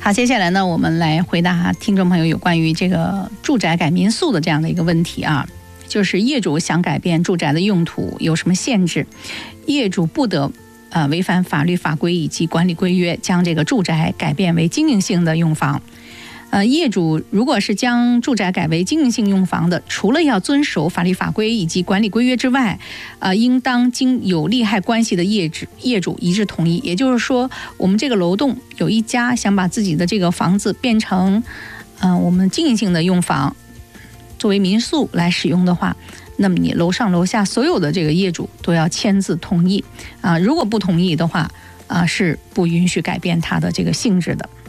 好，接下来呢，我们来回答听众朋友有关于这个住宅改民宿的这样的一个问题啊，就是业主想改变住宅的用途有什么限制？业主不得违反法律法规以及管理规约，将这个住宅改变为经营性的用房。业主如果是将住宅改为经营性用房的，除了要遵守法律法规以及管理规约之外，应当经有利害关系的业主一致同意。也就是说，我们这个楼栋有一家想把自己的这个房子变成我们经营性的用房，作为民宿来使用的话，那么你楼上楼下所有的这个业主都要签字同意如果不同意的话是不允许改变它的这个性质的。